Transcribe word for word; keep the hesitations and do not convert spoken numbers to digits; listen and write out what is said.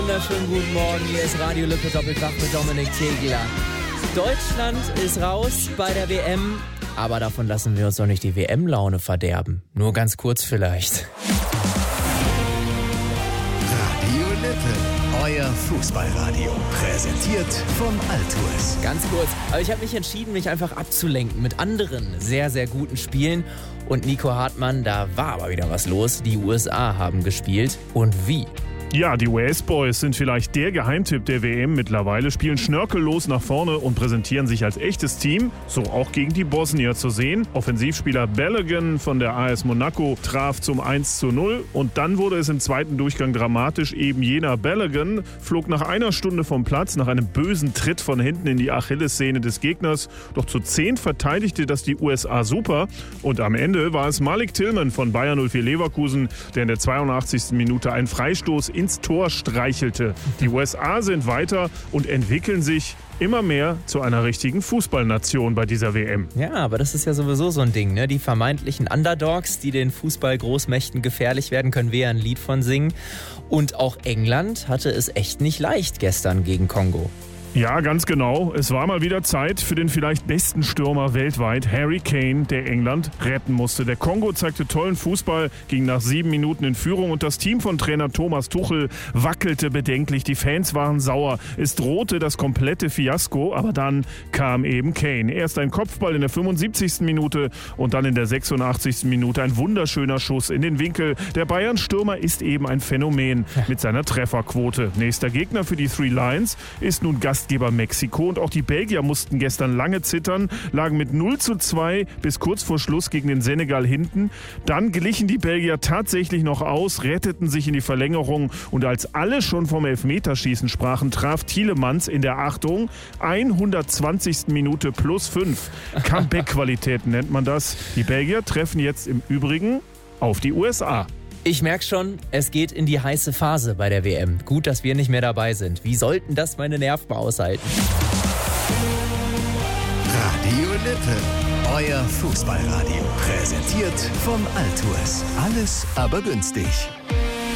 wunderschönen guten Morgen. Hier ist Radio Lippe Doppelpack mit Dominik Tegler. Deutschland ist raus bei der W M, aber davon lassen wir uns doch nicht die W M-Laune verderben. Nur ganz kurz vielleicht. Radio Lippe, euer Fußballradio. Präsentiert von Altours. Ganz kurz, aber ich habe mich entschieden, mich einfach abzulenken mit anderen sehr, sehr guten Spielen. Und Nico Hartmann, da war aber wieder was los. Die U S A haben gespielt. Und wie? Ja, die Wales Boys sind vielleicht der Geheimtipp der W M mittlerweile, spielen schnörkellos nach vorne und präsentieren sich als echtes Team. So auch gegen die Bosnier zu sehen. Offensivspieler Balogun von der A S Monaco traf zum eins zu null und dann wurde es im zweiten Durchgang dramatisch. Eben jener Balogun flog nach einer Stunde vom Platz nach einem bösen Tritt von hinten in die Achillessehne des Gegners. Doch zu zehn verteidigte das die U S A super und am Ende war es Malik Tillman von Bayer null vier Leverkusen, der in der zweiundachtzigsten Minute einen Freistoß ins Tor streichelte. Die U S A sind weiter und entwickeln sich immer mehr zu einer richtigen Fußballnation bei dieser W M. Ja, aber das ist ja sowieso so ein Ding, ne? Die vermeintlichen Underdogs, die den Fußballgroßmächten gefährlich werden, können wir ja ein Lied von singen. Und auch England hatte es echt nicht leicht gestern gegen Kongo. Ja, ganz genau. Es war mal wieder Zeit für den vielleicht besten Stürmer weltweit, Harry Kane, der England retten musste. Der Kongo zeigte tollen Fußball, ging nach sieben Minuten in Führung und das Team von Trainer Thomas Tuchel wackelte bedenklich. Die Fans waren sauer. Es drohte das komplette Fiasko, aber dann kam eben Kane. Erst ein Kopfball in der fünfundsiebzigsten Minute und dann in der sechsundachtzigsten Minute ein wunderschöner Schuss in den Winkel. Der Bayern-Stürmer ist eben ein Phänomen mit seiner Trefferquote. Nächster Gegner für die Three Lions ist nun Gast Gastgeber Mexiko und auch die Belgier mussten gestern lange zittern, lagen mit null zu zwei bis kurz vor Schluss gegen den Senegal hinten. Dann glichen die Belgier tatsächlich noch aus, retteten sich in die Verlängerung und als alle schon vom Elfmeterschießen sprachen, traf Tielemans in der Achtung hundertzwanzigsten Minute plus fünf. Comeback-Qualitäten nennt man das. Die Belgier treffen jetzt im Übrigen auf die U S A. Ich merke schon, es geht in die heiße Phase bei der W M. Gut, dass wir nicht mehr dabei sind. Wie sollten das meine Nerven aushalten? Radio Lippe, euer Fußballradio. Präsentiert von Altours. Alles aber günstig.